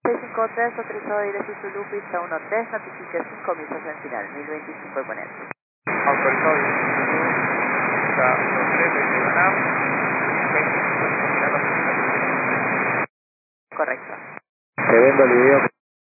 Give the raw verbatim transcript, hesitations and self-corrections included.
seis cinco tres, autorizado directo Zulu, pista uno tres, notificación, comienzo en final, mil veinticinco de poner. Autorizado directo Zulu, pista uno tres, desde Banam, seis cinco tres, Correcto. Te vendo el video.